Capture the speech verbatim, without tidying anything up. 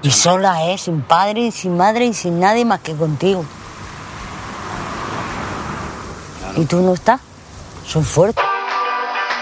Y sola, ¿eh? Sin padre, sin madre y sin nadie más que contigo. Claro. ¿Y tú no estás? Son fuertes.